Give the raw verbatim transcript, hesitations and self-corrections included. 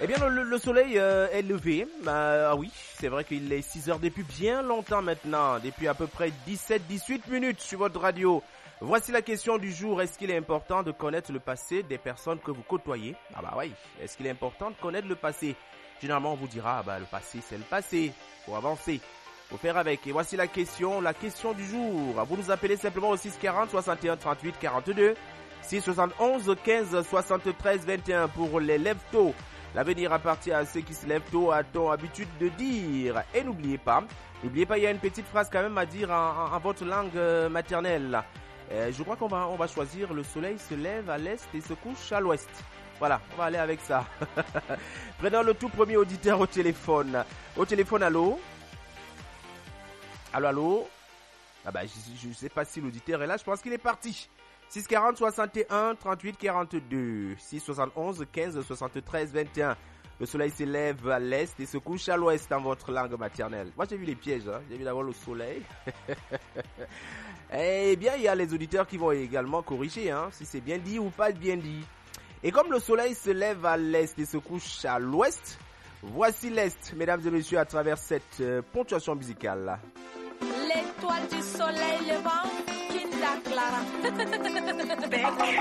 Eh bien, le, le soleil euh, est levé. Euh, ah oui, c'est vrai qu'il est six heures depuis bien longtemps maintenant, depuis à peu près dix-sept dix-huit minutes sur votre radio. Voici la question du jour. Est-ce qu'il est important de connaître le passé des personnes que vous côtoyez? Ah bah oui, est-ce qu'il est important de connaître le passé? Généralement, on vous dira, ah bah le passé, c'est le passé. Faut avancer, faut faire avec. Et voici la question, la question du jour. Vous nous appelez simplement au six quarante soixante et un trente-huit quarante-deux, six soixante-onze quinze soixante-treize vingt et un pour les lève-tôt. L'avenir appartient à ceux qui se lèvent tôt, a-t-on habitude de dire. Et n'oubliez pas, n'oubliez pas, il y a une petite phrase quand même à dire en, en, en votre langue maternelle. Euh, je crois qu'on va, on va choisir le soleil se lève à l'est et se couche à l'ouest. Voilà, on va aller avec ça. Prenons le tout premier auditeur au téléphone. Au téléphone, allô? Allô, allô? Ah bah, je ne sais pas si l'auditeur est là, je pense qu'il est parti. six quarante soixante et un trente-huit quarante-deux, six soixante-onze quinze soixante-treize vingt et un. Le soleil s'élève à l'est et se couche à l'ouest dans votre langue maternelle. Moi j'ai vu les pièges, hein. J'ai vu d'abord le soleil. Eh bien il y a les auditeurs qui vont également corriger, hein, si c'est bien dit ou pas bien dit. Et comme le soleil se lève à l'est et se couche à l'ouest, voici l'est, mesdames et messieurs, à travers cette euh, ponctuation musicale. L'étoile du soleil levant, Kinda Clara.